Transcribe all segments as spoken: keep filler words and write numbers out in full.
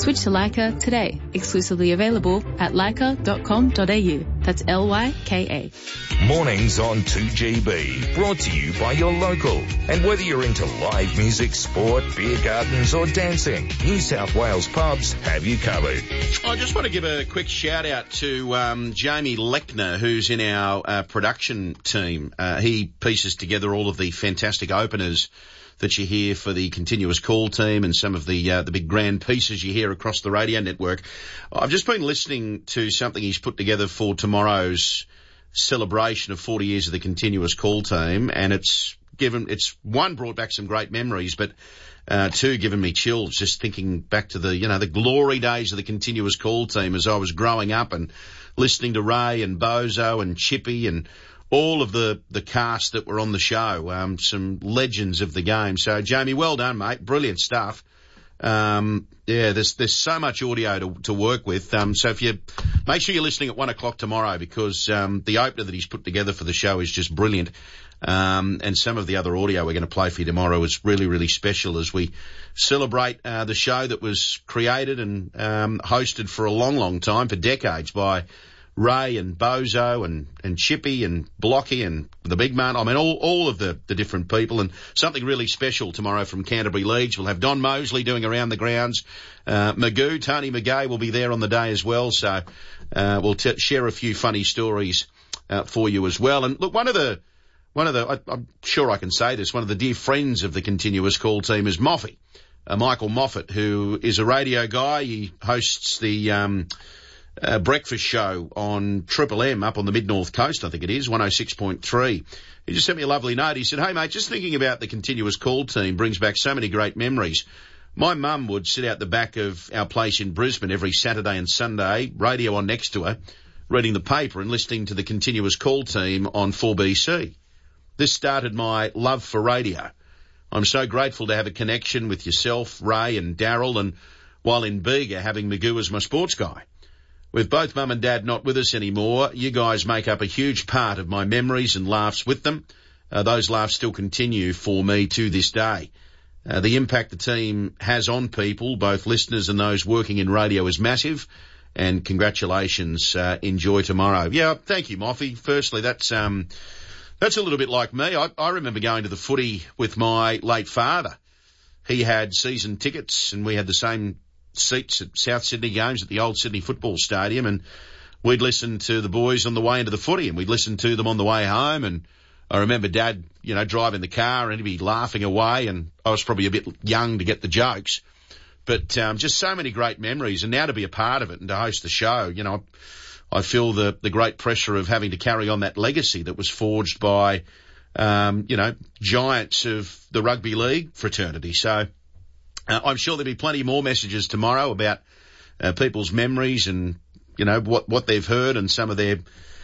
Switch to Leica today. Exclusively available at leica dot com dot a u. That's L Y K A. Mornings on two G B, brought to you by your local. And whether you're into live music, sport, beer gardens or dancing, New South Wales pubs have you covered. I just want to give a quick shout out to um, Jamie Lechner, who's in our uh, production team. Uh, he pieces together all of the fantastic openers that you hear for the continuous call team and some of the uh, the big grand pieces you hear across the radio network. I've just been listening to something he's put together for tomorrow's celebration of forty years of the continuous call team, and it's given, it's one, brought back some great memories, but uh, two, given me chills just thinking back to the, you know, the glory days of the continuous call team as I was growing up and listening to Ray and Bozo and Chippy and all of the, the cast that were on the show, um, some legends of the game. So, Jamie, well done, mate. Brilliant stuff. Um, yeah, there's, there's so much audio to, to work with. Um, so if you, make sure you're listening at one o'clock tomorrow because, um, the opener that he's put together for the show is just brilliant. Um, and some of the other audio we're going to play for you tomorrow is really, really special as we celebrate, uh, the show that was created and, um, hosted for a long, long time, for decades by Ray and Bozo and, and Chippy and Blocky and the big man. I mean, all, all of the, the different people, and something really special tomorrow from Canterbury Leagues. We'll have Don Mosley doing Around the Grounds. Uh, Magoo, Tony McGay will be there on the day as well. So, uh, we'll t- share a few funny stories, uh, for you as well. And look, one of the, one of the, I, I'm sure I can say this, one of the dear friends of the continuous call team is Moffy, uh, Michael Moffat, who is a radio guy. He hosts the, um, Uh, breakfast show on Triple M up on the Mid-North Coast, I think it is, one oh six point three. He just sent me a lovely note. He said, hey, mate, just thinking about the continuous call team brings back so many great memories. My mum would sit out the back of our place in Brisbane every Saturday and Sunday, radio on next to her, reading the paper and listening to the continuous call team on four B C. This started my love for radio. I'm so grateful to have a connection with yourself, Ray and Daryl, and while in Bega, having Magoo as my sports guy. With both Mum and Dad not with us anymore, you guys make up a huge part of my memories and laughs with them. Uh, those laughs still continue for me to this day. Uh, the impact the team has on people, both listeners and those working in radio, is massive. And congratulations. Uh, enjoy tomorrow. Yeah, thank you, Moffy. Firstly, that's um, that's a little bit like me. I, I remember going to the footy with my late father. He had season tickets and we had the same seats at South Sydney games at the old Sydney Football Stadium, and we'd listen to the boys on the way into the footy and we'd listen to them on the way home. And I remember Dad, you know, driving the car and he'd be laughing away, and I was probably a bit young to get the jokes, but um, just so many great memories. And now to be a part of it and to host the show, you know, I feel the, the great pressure of having to carry on that legacy that was forged by, um, you know, giants of the rugby league fraternity. So, Uh, I'm sure there'll be plenty more messages tomorrow about uh, people's memories and, you know, what, what they've heard and some of their,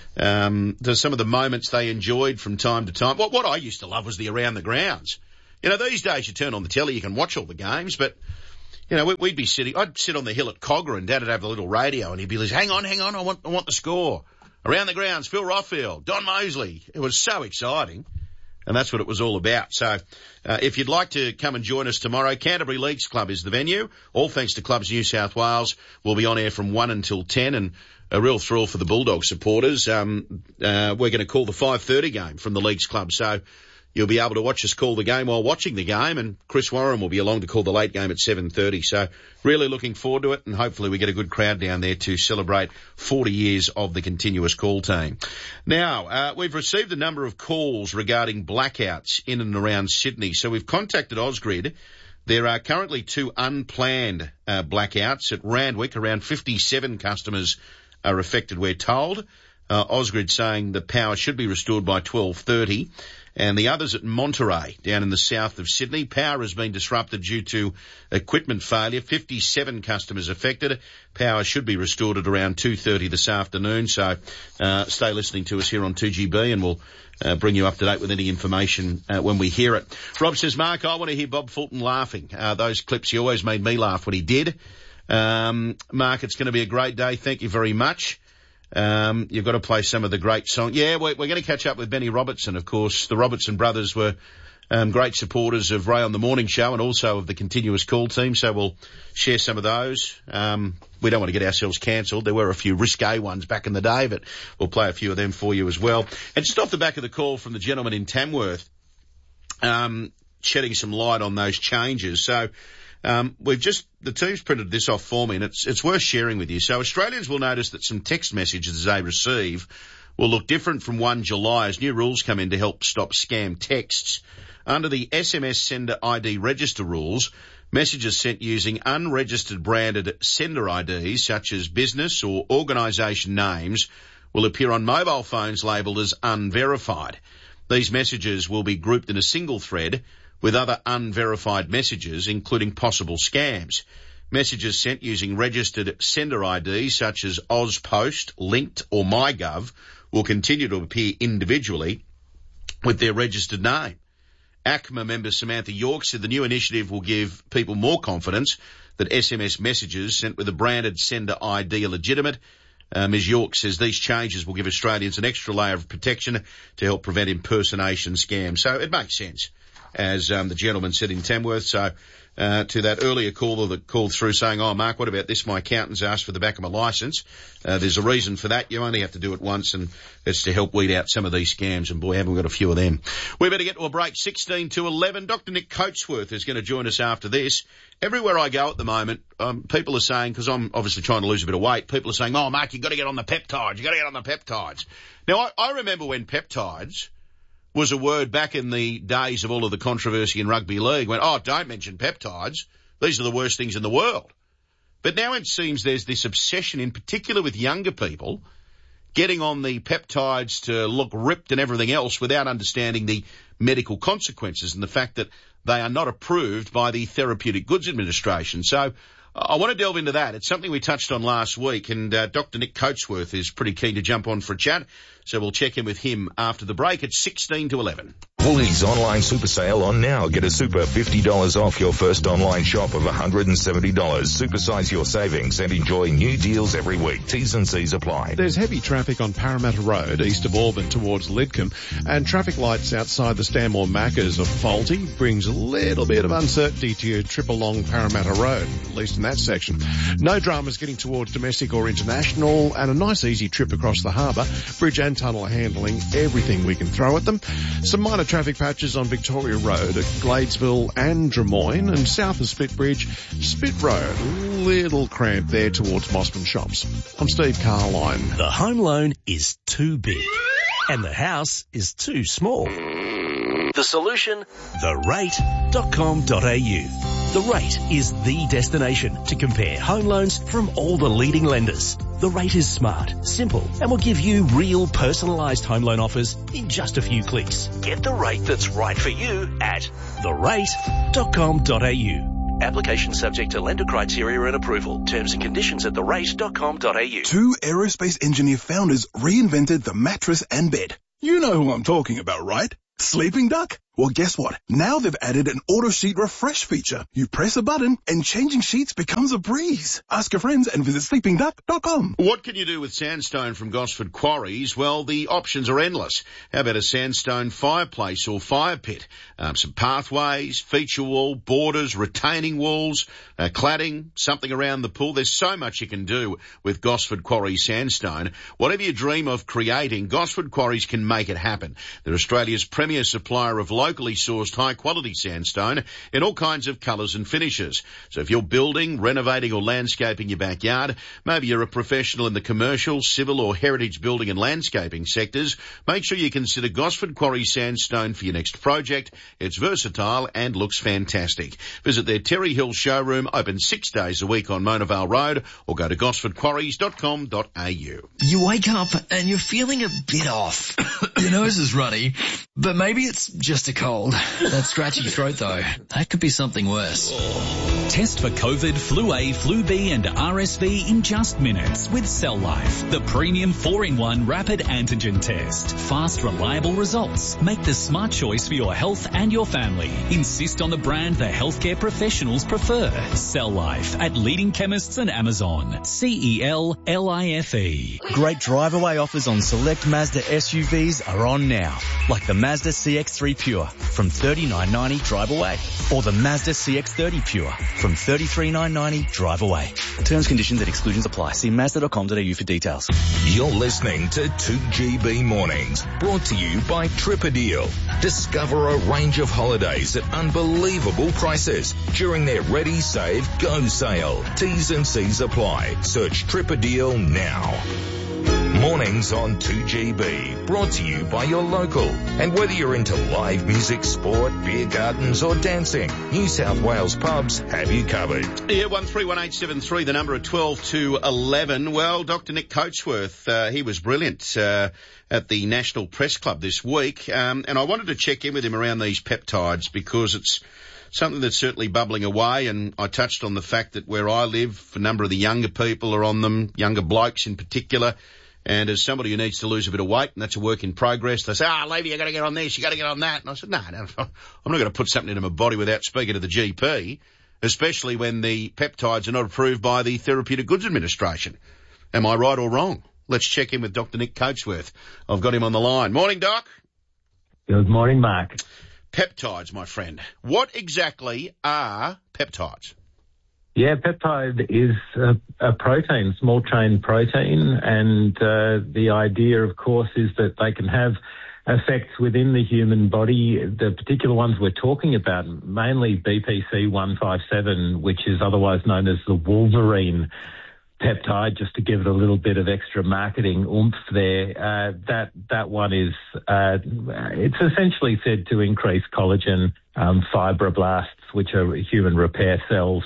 um, the, some of the moments they enjoyed from time to time. What, what I used to love was the Around the Grounds. You know, these days you turn on the telly, you can watch all the games, but, you know, we, we'd be sitting, I'd sit on the hill at Cogger and Dad would have the little radio and he'd be like, hang on, hang on, I want, I want the score. Around the Grounds, Phil Rothfield, Don Mosley. It was so exciting. And that's what it was all about. So, uh, if you'd like to come and join us tomorrow, Canterbury Leagues Club is the venue. All thanks to Clubs New South Wales. We'll be on air from one until ten, and a real thrill for the Bulldog supporters. Um, uh, we're going to call the five thirty game from the Leagues Club. So you'll be able to watch us call the game while watching the game, and Chris Warren will be along to call the late game at seven thirty. So really looking forward to it, and hopefully we get a good crowd down there to celebrate forty years of the continuous call team. Now, uh, we've received a number of calls regarding blackouts in and around Sydney. So we've contacted Ausgrid. There are currently two unplanned uh, blackouts at Randwick. Around fifty-seven customers are affected, we're told. Uh, Ausgrid saying the power should be restored by twelve thirty. And the others at Monterey, down in the south of Sydney. Power has been disrupted due to equipment failure. fifty-seven customers affected. Power should be restored at around two thirty this afternoon. So uh, stay listening to us here on two G B, and we'll uh, bring you up to date with any information uh, when we hear it. Rob says, Mark, I want to hear Bob Fulton laughing. Uh, those clips, he always made me laugh when he did. Um, Mark, it's going to be a great day. Thank you very much. Um, you've got to play some of the great songs. Yeah, we're, we're going to catch up with Benny Robertson, of course. The Robertson brothers were um, great supporters of Ray on the Morning Show and also of the Continuous Call team, so we'll share some of those. Um, we don't want to get ourselves cancelled. There were a few risque ones back in the day, but we'll play a few of them for you as well. And just off the back of the call from the gentleman in Tamworth, um, shedding some light on those changes. So, um, we've just, the team's printed this off for me, and it's, it's worth sharing with you. So Australians will notice that some text messages they receive will look different from first of July as new rules come in to help stop scam texts. Under the S M S Sender I D Register rules, messages sent using unregistered branded sender I Ds, such as business or organisation names, will appear on mobile phones labelled as unverified. These messages will be grouped in a single thread with other unverified messages, including possible scams. Messages sent using registered sender I Ds, such as AusPost, Linked or MyGov, will continue to appear individually with their registered name. A C M A member Samantha York said the new initiative will give people more confidence that S M S messages sent with a branded sender I D are legitimate. Uh, Miz York says these changes will give Australians an extra layer of protection to help prevent impersonation scams. So it makes sense, as um, the gentleman said in Tamworth. So uh, to that earlier caller that called through saying, oh, Mark, what about this? My accountant's asked for the back of my licence. Uh, there's a reason for that. You only have to do it once, and it's to help weed out some of these scams. And boy, haven't we got a few of them. We better get to a break. sixteen to eleven. Doctor Nick Coatsworth is going to join us after this. Everywhere I go at the moment, um, people are saying, because I'm obviously trying to lose a bit of weight, people are saying, oh, Mark, you've got to get on the peptides. You've got to get on the peptides. Now, I, I remember when peptides was a word back in the days of all of the controversy in rugby league when, oh, don't mention peptides. These are the worst things in the world. But now it seems there's this obsession, in particular with younger people, getting on the peptides to look ripped and everything else without understanding the medical consequences and the fact that they are not approved by the Therapeutic Goods Administration. So I want to delve into that. It's something we touched on last week, and uh, Doctor Nick Coatsworth is pretty keen to jump on for a chat, so we'll check in with him after the break at sixteen to eleven. Woolies online super sale on now. Get a super fifty dollars off your first online shop of one hundred seventy dollars. Supersize your savings and enjoy new deals every week. T's and C's apply. There's heavy traffic on Parramatta Road, east of Auburn towards Lidcombe, and traffic lights outside the Stanmore Macca's are faulty. Brings a little bit of uncertainty to your trip along Parramatta Road, at least in that section. No dramas getting towards domestic or international, and a nice easy trip across the harbour. Bridge and tunnel are handling everything we can throw at them. Some minor traffic patches on Victoria Road at Gladesville and Drummoyne, and south of Spit Bridge, Spit Road, little cramp there towards Mossman Shops. I'm Steve Carline. The home loan is too big and the house is too small. The solution? the rate dot com dot a u. The Rate is the destination to compare home loans from all the leading lenders. The Rate is smart, simple, and will give you real personalised home loan offers in just a few clicks. Get the rate that's right for you at the rate dot com dot a u. Application subject to lender criteria and approval. Terms and conditions at the rate dot com dot a u. Two aerospace engineer founders reinvented the mattress and bed. You know who I'm talking about, right? Sleeping Duck? Well, guess what? Now they've added an auto sheet refresh feature. You press a button and changing sheets becomes a breeze. Ask your friends and visit sleeping duck dot com. What can you do with sandstone from Gosford Quarries? Well, the options are endless. How about a sandstone fireplace or fire pit? Um, some pathways, feature wall, borders, retaining walls, uh, cladding, something around the pool. There's so much you can do with Gosford Quarries sandstone. Whatever you dream of creating, Gosford Quarries can make it happen. They're Australia's premier supplier of locally sourced high-quality sandstone in all kinds of colours and finishes. So if you're building, renovating or landscaping your backyard, maybe you're a professional in the commercial, civil or heritage building and landscaping sectors, make sure you consider Gosford Quarry Sandstone for your next project. It's versatile and looks fantastic. Visit their Terry Hill showroom, open six days a week on Mona Vale Road, or go to gosford quarries dot com dot a u. You wake up and you're feeling a bit off. Your nose is runny, but maybe it's just a cold. That scratchy throat though, that could be something worse. Test for COVID, Flu A, Flu B and R S V in just minutes with Cell Life, the premium four in one rapid antigen test. Fast, reliable results. Make the smart choice for your health and your family. Insist on the brand the healthcare professionals prefer. Cell Life at leading chemists and Amazon. C E L L I F E. Great drive-away offers on select Mazda S U Vs are on now, like the Mazda C X three Pure. Pure from thirty-nine ninety drive away. Or the Mazda C X thirty Pure from thirty-three nine ninety drive away. Terms, conditions and exclusions apply. See mazda dot com dot a u for details. You're listening to two G B Mornings, brought to you by Tripadeal. Discover a range of holidays at unbelievable prices during their Ready, Save, Go sale. T's and C's apply. Search Tripadeal now. Mornings on two G B, brought to you by your local. And whether you're into live music, sport, beer gardens or dancing, New South Wales pubs have you covered. Yeah, one three one eight seven three, the number at twelve to eleven. Well, Doctor Nick Coatsworth, uh, he was brilliant uh, at the National Press Club this week. Um, and I wanted to check in with him around these peptides because it's something that's certainly bubbling away. And I touched on the fact that where I live, a number of the younger people are on them, younger blokes in particular. And as somebody who needs to lose a bit of weight, and that's a work in progress, they say, ah, oh, Levy, you got to get on this, you got to get on that. And I said, no, no, I'm not going to put something into my body without speaking to the G P, especially when the peptides are not approved by the Therapeutic Goods Administration. Am I right or wrong? Let's check in with Doctor Nick Coatsworth. I've got him on the line. Morning, Doc. Good morning, Mark. Peptides, my friend. What exactly are peptides? Yeah, peptide is a, a protein, small chain protein, and uh, the idea, of course, is that they can have effects within the human body. The particular ones we're talking about, mainly B P C one fifty-seven, which is otherwise known as the Wolverine peptide, just to give it a little bit of extra marketing oomph there. Uh, that that one is, uh, it's essentially said to increase collagen um, fibroblasts, which are human repair cells.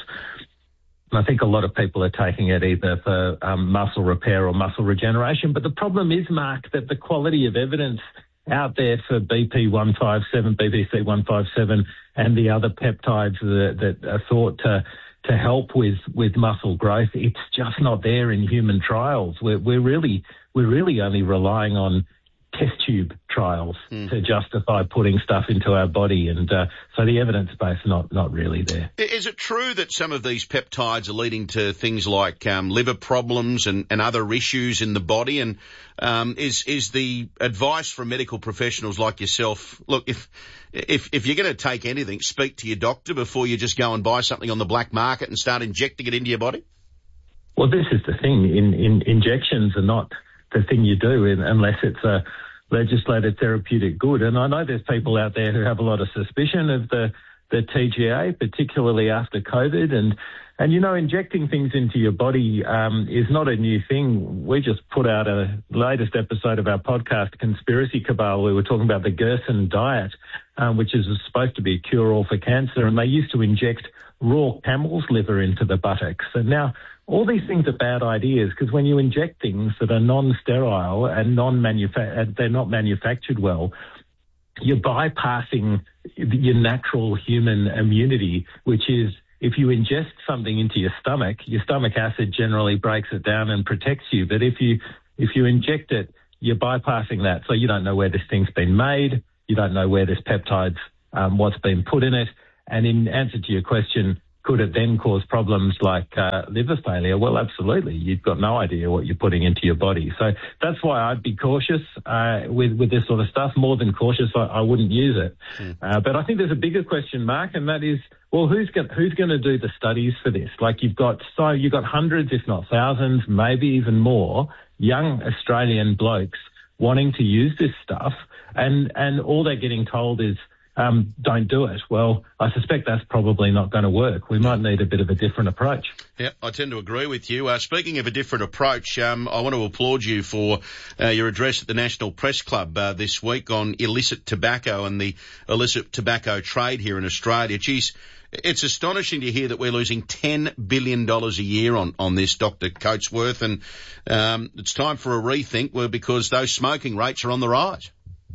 I think a lot of people are taking it either for um, muscle repair or muscle regeneration. But the problem is, Mark, that the quality of evidence out there for B P one fifty-seven, B P C one fifty-seven, and the other peptides that, that are thought to to help with, with muscle growth, it's just not there in human trials. We're, we're really we're really only relying on test tube trials mm. to justify putting stuff into our body, and uh, so the evidence base not not really there. Is it true that some of these peptides are leading to things like um, liver problems and, and other issues in the body? And um, is is the advice from medical professionals like yourself, look, if if if you're going to take anything, speak to your doctor before you just go and buy something on the black market and start injecting it into your body? Well, this is the thing. In, in injections are not the thing you do in, unless it's a legislated therapeutic good. And I know there's people out there who have a lot of suspicion of the, the T G A, particularly after COVID. And, and you know, injecting things into your body um, is not a new thing. We just put out a latest episode of our podcast, Conspiracy Cabal. We were talking about the Gerson diet, um, which is supposed to be a cure-all for cancer. And they used to inject raw camel's liver into the buttocks. And now all these things are bad ideas, because when you inject things that are non-sterile and non-manufa- they're not manufactured well, you're bypassing your natural human immunity, which is if you ingest something into your stomach, your stomach acid generally breaks it down and protects you. But if you if you inject it, you're bypassing that. So you don't know where this thing's been made. You don't know where this peptide's, um, what's been put in it. And in answer to your question, could it then cause problems like uh, liver failure? Well, absolutely. You've got no idea what you're putting into your body. So that's why I'd be cautious uh, with, with this sort of stuff. More than cautious, I, I wouldn't use it. Mm. Uh, but I think there's a bigger question, Mark, and that is, well, who's going who's going to do the studies for this? Like you've got so you've got hundreds, if not thousands, maybe even more, young Australian blokes wanting to use this stuff, and and all they're getting told is, Um, don't do it. Well, I suspect that's probably not going to work. We might need a bit of a different approach. Yeah, I tend to agree with you. Uh, speaking of a different approach, um, I want to applaud you for uh, your address at the National Press Club uh, this week on illicit tobacco and the illicit tobacco trade here in Australia. Geez, it's astonishing to hear that we're losing ten billion dollars a year on, on this, Doctor Coatsworth, and um, it's time for a rethink well, because those smoking rates are on the rise.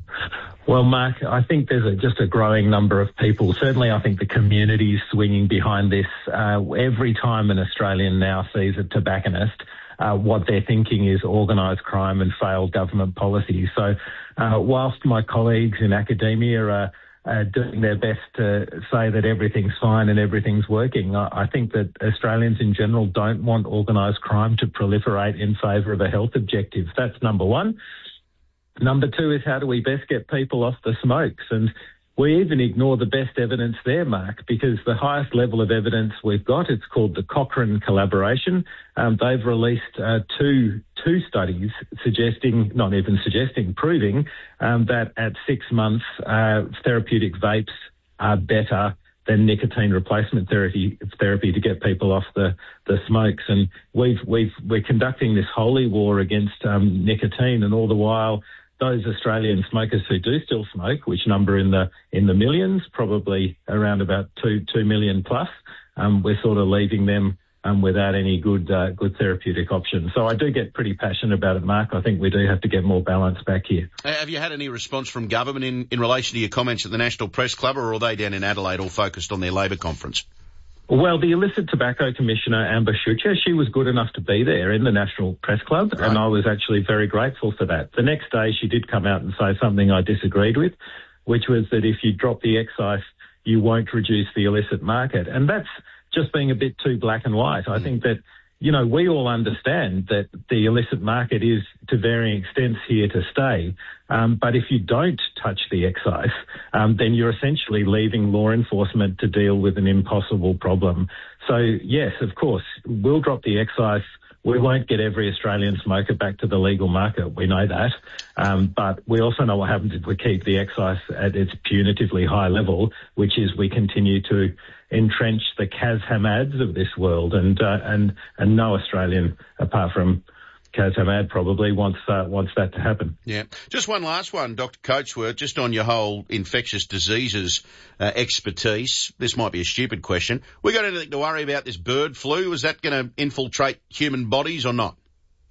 Well, Mark, I think there's a, just a growing number of people. Certainly, I think the community's swinging behind this. Uh, every time an Australian now sees a tobacconist, uh, what they're thinking is organised crime and failed government policy. So uh, whilst my colleagues in academia are uh, doing their best to say that everything's fine and everything's working, I, I think that Australians in general don't want organised crime to proliferate in favour of a health objective. That's number one. Number two is, how do we best get people off the smokes? And we even ignore the best evidence there, Mark, because the highest level of evidence we've got, it's called the Cochrane Collaboration. Um, they've released uh, two two studies suggesting, not even suggesting, proving um, that at six months, uh, therapeutic vapes are better than nicotine replacement therapy therapy to get people off the, the smokes. And we've we've we're conducting this holy war against um, nicotine, and all the while, those Australian smokers who do still smoke, which number in the in the millions, probably around about two two million plus, um, we're sort of leaving them um, without any good uh, good therapeutic options. So I do get pretty passionate about it, Mark. I think we do have to get more balance back here. Uh, have you had any response from government in, in relation to your comments at the National Press Club, or are they down in Adelaide all focused on their Labor conference? Well, the Illicit Tobacco Commissioner, Amber Schucher, she was good enough to be there in the National Press Club, right. And I was actually very grateful for that. The next day, she did come out and say something I disagreed with, which was that if you drop the excise, you won't reduce the illicit market. And that's just being a bit too black and white. I mm. think that, you know, we all understand that the illicit market is to varying extents here to stay. Um, but if you don't touch the excise, um, then you're essentially leaving law enforcement to deal with an impossible problem. So, yes, of course, we'll drop the excise. We won't get every Australian smoker back to the legal market. We know that. Um, but we also know what happens if we keep the excise at its punitively high level, which is we continue to entrench the Kaz Hamads of this world. And, uh, and, and no Australian, apart from Kaz Hamad, probably wants uh, wants that to happen. Yeah. Just one last one, Doctor Coatsworth, just on your whole infectious diseases uh, expertise. This might be a stupid question. We got anything to worry about this bird flu? Is that going to infiltrate human bodies or not?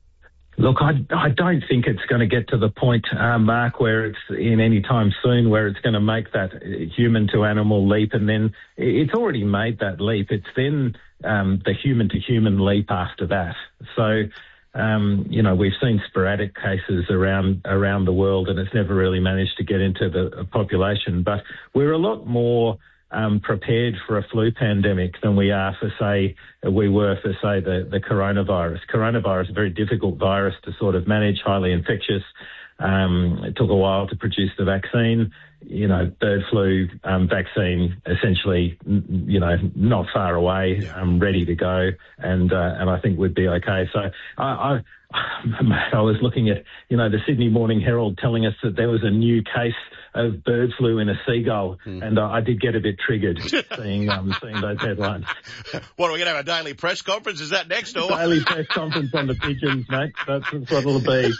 Look, I, I don't think it's going to get to the point, uh, Mark, where it's in any time soon where it's going to make that human to animal leap, and then it's already made that leap. It's then um, the human to human leap after that. So. Um, you know, we've seen sporadic cases around around the world, and it's never really managed to get into the population. But we're a lot more um, prepared for a flu pandemic than we are for, say, we were for, say, the, the coronavirus. Coronavirus is a very difficult virus to sort of manage, highly infectious. Um, it took a while to produce the vaccine. You know, bird flu um, vaccine essentially, you know, not far away, yeah. um, ready to go, and uh, and I think we'd be okay. So I, I, I was looking at, you know, the Sydney Morning Herald telling us that there was a new case of bird flu in a seagull, mm. and uh, I did get a bit triggered seeing um, seeing those headlines. What, are we going to have a daily press conference? Is that next or? Daily press conference on the pigeons, mate. That's what it'll be.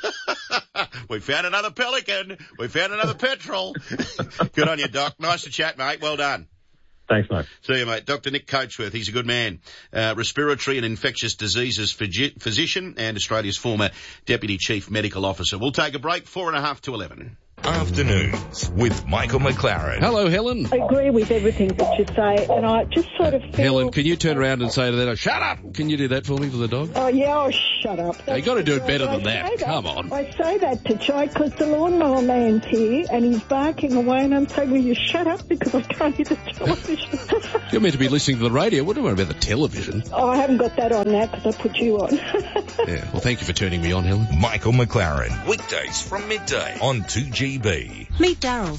We found another pelican. We found another petrel. Good on you, Doc. Nice to chat, mate. Well done. Thanks, mate. See you, mate. Doctor Nick Coatsworth, he's a good man. Uh, respiratory and infectious diseases physician and Australia's former Deputy Chief Medical Officer. We'll take a break, four and a half to eleven. Afternoons with Michael McLaren. Hello, Helen. I agree with everything that you say, and I just sort of feel... Helen, can you turn around and say to that, shut up? Can you do that for me for the dog? Oh, yeah, oh, shut up. Now, you got to do it better than that. that. Come on. I say that to Joe because the lawnmower man's here, and he's barking away, and I'm saying, will you shut up because I can't hear the television. You're meant to be listening to the radio. What do I about the television? Oh, I haven't got that on now because I put you on. Yeah, well, thank you for turning me on, Helen. Michael McLaren, weekdays from midday on two G B. Meet Daryl.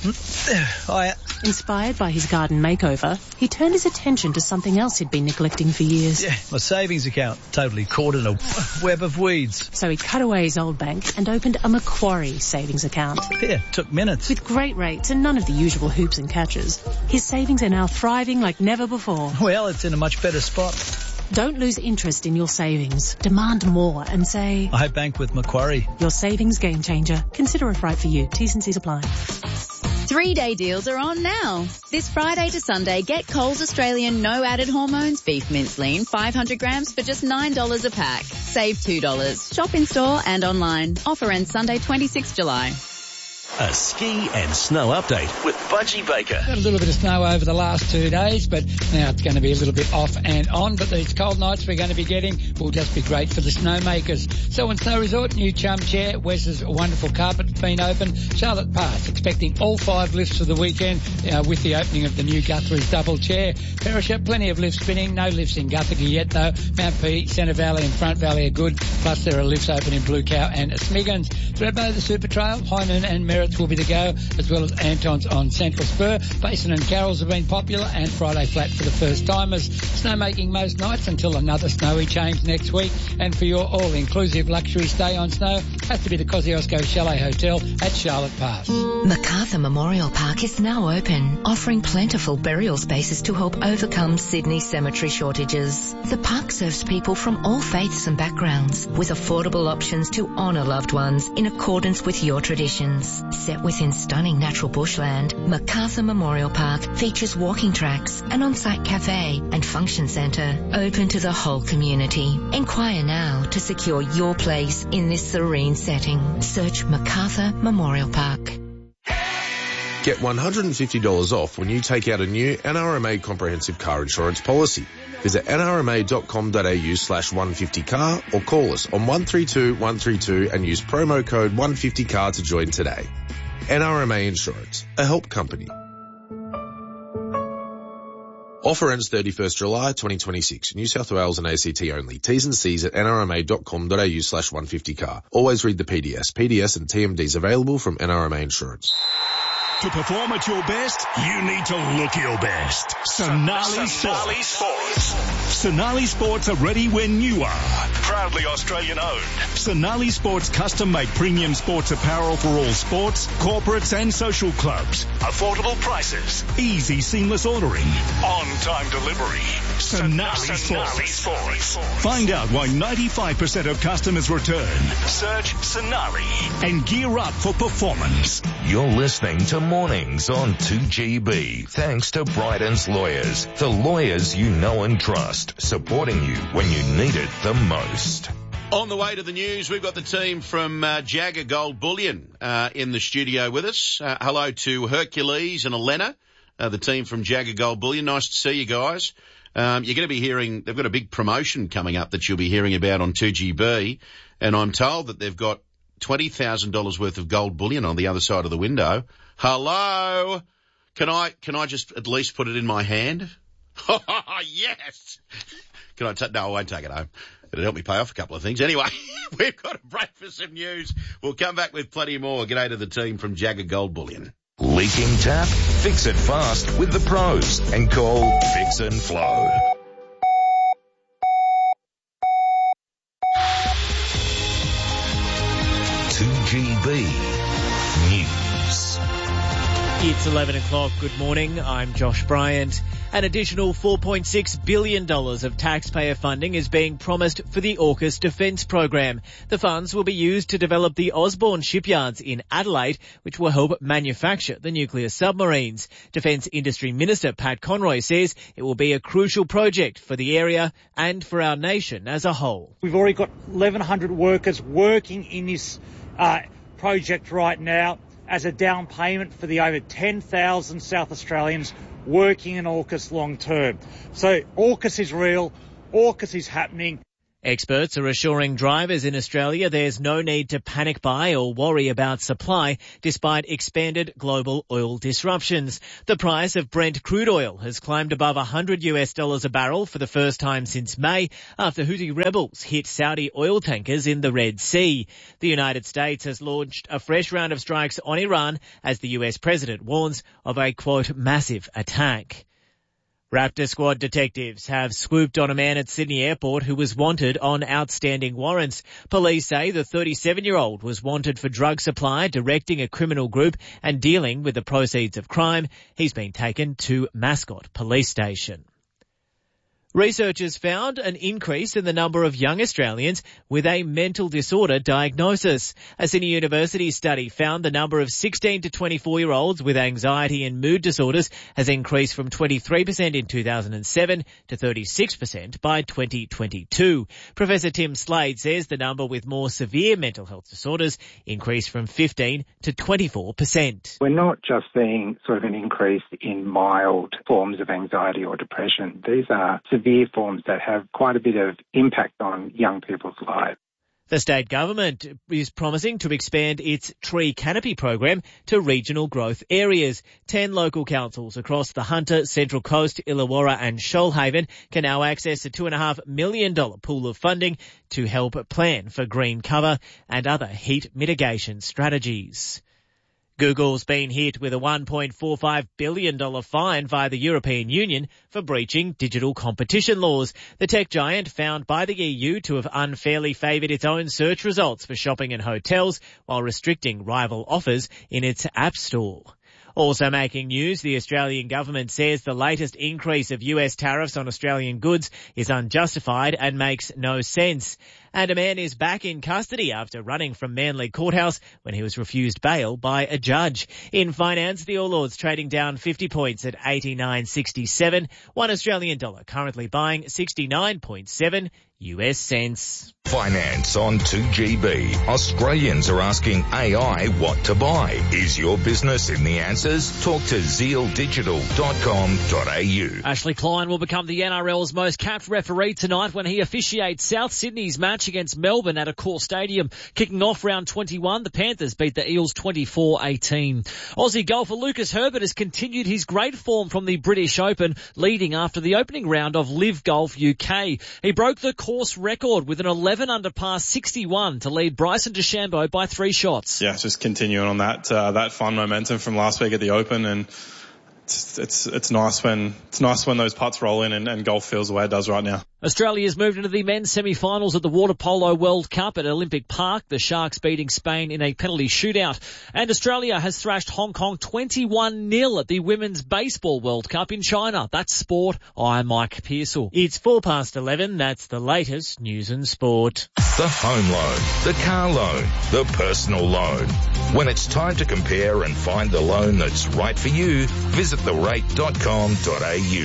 Hiya. Inspired by his garden makeover, he turned his attention to something else he'd been neglecting for years. Yeah, my savings account, totally caught in a web of weeds. So he cut away his old bank and opened a Macquarie savings account. Yeah, took minutes. With great rates and none of the usual hoops and catches, his savings are now thriving like never before. Well, it's in a much better spot. Don't lose interest in your savings. Demand more and say, I bank with Macquarie. Your savings game changer. Consider if right for you. T's and C's apply. Three-day deals are on now. This Friday to Sunday, get Coles Australian No Added Hormones Beef Mince Lean five hundred grams for just nine dollars a pack. Save two dollars. Shop in store and online. Offer ends Sunday, twenty-sixth of July. A ski and snow update with Budgie Baker. Got a little bit of snow over the last two days, but now it's going to be a little bit off and on. But these cold nights we're going to be getting will just be great for the snowmakers. Selwyn Snow Resort, new chum chair. Wes's wonderful carpet been open. Charlotte Pass expecting all five lifts for the weekend uh, with the opening of the new Guthrie's double chair. Perisher, plenty of lifts spinning. No lifts in Guthrie yet though. Mount P, Centre Valley and Front Valley are good. Plus there are lifts open in Blue Cow and Smiggins. Thredbo, the Super Trail, High Noon and Merritt outlets will be to go, as well as Anton's on Central Spur. Basin and Carroll's have been popular, and Friday Flat for the first timers. Snowmaking most nights until another snowy change next week. And for your all-inclusive luxury stay on snow, has to be the Kosciuszko Chalet Hotel at Charlotte Pass. Macarthur Memorial Park is now open, offering plentiful burial spaces to help overcome Sydney's cemetery shortages. The park serves people from all faiths and backgrounds, with affordable options to honour loved ones in accordance with your traditions. Set within stunning natural bushland, Macarthur Memorial Park features walking tracks, an on-site cafe and function centre open to the whole community. Inquire now to secure your place in this serene setting. Search Macarthur Memorial Park. Get one hundred fifty dollars off when you take out a new N R M A comprehensive car insurance policy. Visit nrma.com.au slash 150car or call us on one three two one three two and use promo code one fifty car to join today. N R M A Insurance, a help company. Offer ends thirty-first July twenty twenty-six. New South Wales and A C T only. T's and C's at nrma.com.au slash 150car. Always read the P D S. P D S and T M Ds available from N R M A Insurance. To perform at your best, you need to look your best. Sonali Sports. Sports. Sonali Sports are ready when you are. Proudly Australian owned. Sonali Sports custom-made premium sports apparel for all sports, corporates and social clubs. Affordable prices. Easy seamless ordering. On-time delivery. Sonali, Sonali Sports. Sports. Find out why ninety-five percent of customers return. Search Sonali and gear up for performance. You're listening to Mornings on two G B. Thanks to Bryden's Lawyers, the lawyers you know and trust, supporting you when you need it the most. On the way to the news, we've got the team from uh, Jagger Gold Bullion uh, in the studio with us. Uh, hello to Hercules and Elena, uh, the team from Jagger Gold Bullion. Nice to see you guys. Um, you're going to be hearing, they've got a big promotion coming up that you'll be hearing about on two G B, and I'm told that they've got twenty thousand dollars worth of gold bullion on the other side of the window. Hello? Can I, can I just at least put it in my hand? Yes! Can I take, no, I won't take it home. It'll help me pay off a couple of things. Anyway, we've got a break for some news. We'll come back with plenty more. G'day to the team from Jagger Gold Bullion. Leaking tap? Fix it fast with the pros and call Fix and Flow. two G B News. It's eleven o'clock. Good morning. I'm Josh Bryant. An additional four point six billion dollars of taxpayer funding is being promised for the AUKUS defence program. The funds will be used to develop the Osborne shipyards in Adelaide, which will help manufacture the nuclear submarines. Defence Industry Minister Pat Conroy says it will be a crucial project for the area and for our nation as a whole. We've already got eleven hundred workers working in this uh, project right now as a down payment for the over ten thousand South Australians working in AUKUS long term. So AUKUS is real, AUKUS is happening. Experts are assuring drivers in Australia there's no need to panic buy or worry about supply despite expanded global oil disruptions. The price of Brent crude oil has climbed above one hundred US dollars a barrel for the first time since May after Houthi rebels hit Saudi oil tankers in the Red Sea. The United States has launched a fresh round of strikes on Iran as the U S president warns of a, quote, massive attack. Raptor Squad detectives have swooped on a man at Sydney Airport who was wanted on outstanding warrants. Police say the thirty-seven-year-old was wanted for drug supply, directing a criminal group and dealing with the proceeds of crime. He's been taken to Mascot Police Station. Researchers found an increase in the number of young Australians with a mental disorder diagnosis. A Sydney University study found the number of sixteen to twenty-four-year-olds with anxiety and mood disorders has increased from twenty-three percent in two thousand seven to thirty-six percent by twenty twenty-two. Professor Tim Slade says the number with more severe mental health disorders increased from fifteen to twenty-four percent. We're not just seeing sort of an increase in mild forms of anxiety or depression. These are severe forms that have quite a bit of impact on young people's lives. The state government is promising to expand its tree canopy program to regional growth areas. Ten local councils across the Hunter, Central Coast, Illawarra and Shoalhaven can now access a two point five million dollars pool of funding to help plan for green cover and other heat mitigation strategies. Google's been hit with a one point four five billion dollars fine via the European Union for breaching digital competition laws. The tech giant found by the E U to have unfairly favoured its own search results for shopping and hotels while restricting rival offers in its App Store. Also making news, the Australian government says the latest increase of U S tariffs on Australian goods is unjustified and makes no sense. And a man is back in custody after running from Manly Courthouse when he was refused bail by a judge. In finance, the All Ords trading down fifty points at eighty-nine sixty-seven. One Australian dollar currently buying sixty-nine point seven U S cents. Finance on two G B. Australians are asking A I what to buy. Is your business in the answers? Talk to zeal digital dot com dot a u. Ashley Klein will become the N R L's most capped referee tonight when he officiates South Sydney's match against Melbourne at Accor Stadium. Kicking off round twenty-one, the Panthers beat the Eels twenty-four eighteen. Aussie golfer Lucas Herbert has continued his great form from the British Open, leading after the opening round of Live Golf U K. He broke the course record with an eleven under par sixty-one to lead Bryson DeChambeau by three shots. Yeah, just continuing on that uh, that fun momentum from last week at the Open, and it's it's, it's nice when it's nice when those putts roll in and, and golf feels the way it does right now. Australia's moved into the men's semi-finals at the Water Polo World Cup at Olympic Park, the Sharks beating Spain in a penalty shootout. And Australia has thrashed Hong Kong twenty-one nil at the Women's Baseball World Cup in China. That's sport. I'm Mike Pearsall. It's four past eleven. That's the latest news and sport. The home loan, the car loan, the personal loan. When it's time to compare and find the loan that's right for you, visit the rate dot com dot a u.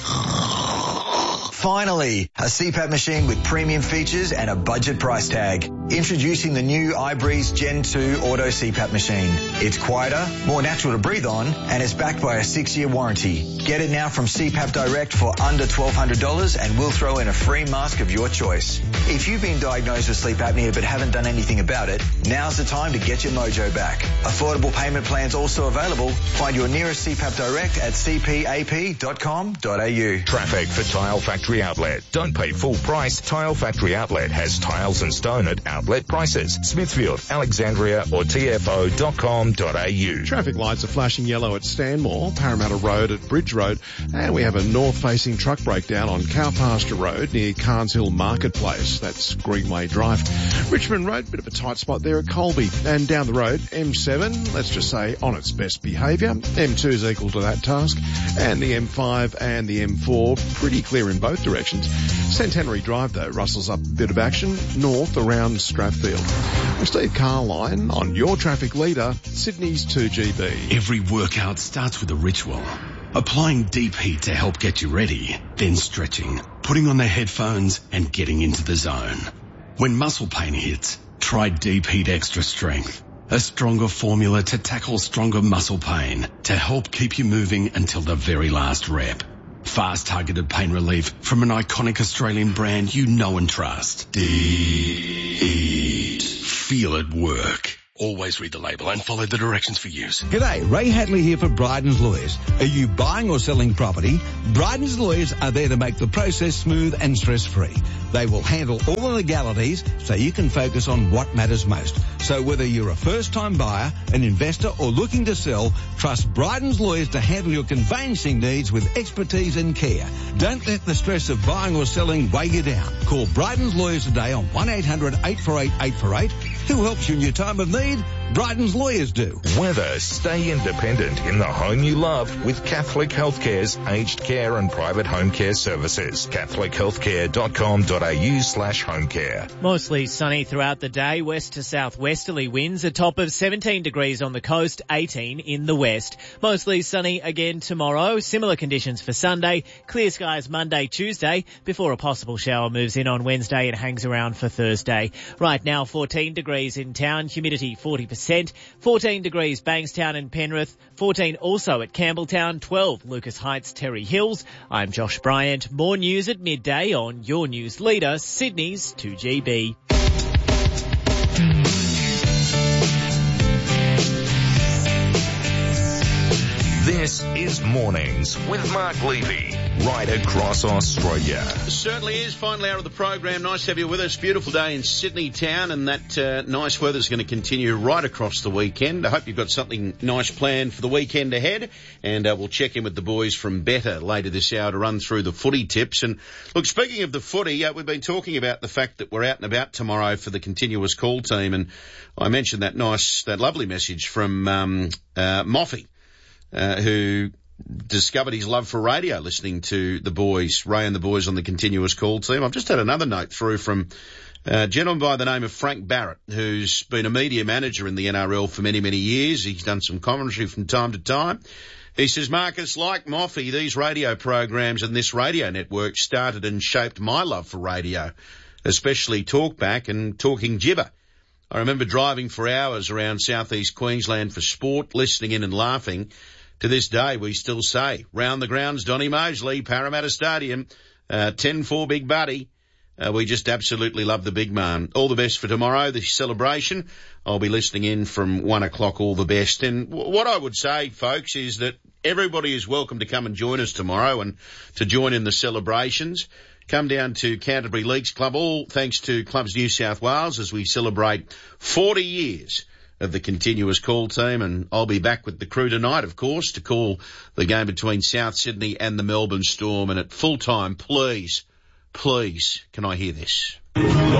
Finally, a C PAP machine with premium features and a budget price tag. Introducing the new iBreeze Gen two Auto C PAP machine. It's quieter, more natural to breathe on, and it's backed by a six-year warranty. Get it now from C PAP Direct for under twelve hundred dollars and we'll throw in a free mask of your choice. If you've been diagnosed with sleep apnea but haven't done anything about it, now's the time to get your mojo back. Affordable payment plans also available. Find your nearest C PAP Direct at c p a p dot com dot a u. Traffic for Tile Factory Outlet. Don't pay full price. Tile Factory Outlet has tiles and stone at outlet prices. Smithfield, Alexandria or t f o dot com dot a u. Traffic lights are flashing yellow at Stanmore, Parramatta Road at Bridge Road, and we have a north-facing truck breakdown on Cowpasture Road near Carnes Hill Marketplace. That's Greenway Drive. Richmond Road, bit of a tight spot there at Colby. And down the road, M seven, let's just say on its best behaviour. M two is equal to that task. And the M five and the M four, pretty clear in both directions. Centenary Drive, though, rustles up a bit of action north around Strathfield. I'm Steve Carline on your traffic leader, Sydney's two G B. Every workout starts with a ritual. Applying deep heat to help get you ready, then stretching, putting on the headphones and getting into the zone. When muscle pain hits, try Deep Heat Extra Strength, a stronger formula to tackle stronger muscle pain to help keep you moving until the very last rep. Fast targeted pain relief from an iconic Australian brand you know and trust. Deep Heat. Feel it work. Always read the label and follow the directions for use. G'day, Ray Hadley here for Bryden's Lawyers. Are you buying or selling property? Bryden's Lawyers are there to make the process smooth and stress-free. They will handle all the legalities so you can focus on what matters most. So whether you're a first-time buyer, an investor or looking to sell, trust Bryden's Lawyers to handle your conveyancing needs with expertise and care. Don't let the stress of buying or selling weigh you down. Call Bryden's Lawyers today on one eight hundred eight four eight eight four eight. Who helps you in your time of need? Bryden's Lawyers do. Weather. Stay independent in the home you love with Catholic Healthcare's aged care and private home care services. catholic healthcare dot com dot a u slash home care. Mostly sunny throughout the day. West to southwesterly winds. A top of seventeen degrees on the coast, eighteen in the west. Mostly sunny again tomorrow. Similar conditions for Sunday. Clear skies Monday, Tuesday, before a possible shower moves in on Wednesday and hangs around for Thursday. Right now, fourteen degrees in town. Humidity forty percent. fourteen degrees Bankstown and Penrith. fourteen also at Campbelltown. twelve Lucas Heights, Terry Hills. I'm Josh Bryant. More news at midday on your news leader, Sydney's two G B. This is Mornings with Mark Levy, right across Australia. Certainly is. Final hour of the program. Nice to have you with us. Beautiful day in Sydney town, and that uh, nice weather is going to continue right across the weekend. I hope you've got something nice planned for the weekend ahead, and uh, we'll check in with the boys from Better later this hour to run through the footy tips. And look, speaking of the footy, uh, we've been talking about the fact that we're out and about tomorrow for the continuous call team, and I mentioned that nice, that lovely message from um, uh, Moffy, uh, who discovered his love for radio listening to the boys, Ray and the boys on the continuous call team. I've just had another note through from a gentleman by the name of Frank Barrett, who's been a media manager in the N R L for many, many years. He's done some commentary from time to time. He says, Marcus, like Moffy, these radio programs and this radio network started and shaped my love for radio, especially talkback and talking gibber. I remember driving for hours around southeast Queensland for sport, listening in and laughing. To this day, we still say, round the grounds, Donny Mosley, Parramatta Stadium, uh, ten four Big Buddy. Uh, we just absolutely love the big man. All the best for tomorrow, the celebration. I'll be listening in from one o'clock, all the best. And w- what I would say, folks, is that everybody is welcome to come and join us tomorrow and to join in the celebrations. Come down to Canterbury Leagues Club, all thanks to Clubs New South Wales, as we celebrate forty years of the continuous call team, and I'll be back with the crew tonight, of course, to call the game between South Sydney and the Melbourne Storm. And at full time, please, please, can I hear this?